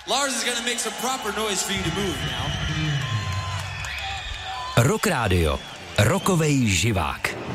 Lars is gonna make some proper noise for you to move now. Rock Radio. Rokovej živák.